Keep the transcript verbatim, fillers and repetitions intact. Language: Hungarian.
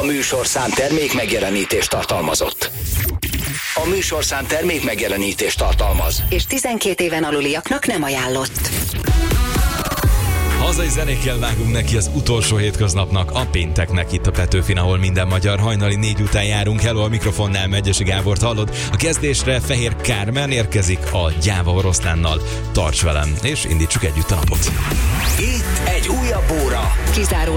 műsorszám termék megjelenítést tartalmazott. A műsorszám termék megjelenítést tartalmaz. És tizenkét éven aluliaknak nem ajánlott. Hazai zenékkel vágunk neki az utolsó hétköznapnak, a pénteknek itt a Petőfin, ahol minden magyar hajnali négy után járunk. Hello, a mikrofonnál Megyesi Gábort hallod. A kezdésre Fehér Kármen érkezik a Gyáva Oroszlánnal. Tarts velem, és indítsuk együtt a napot. Itt egy újabb óra. Kizárólag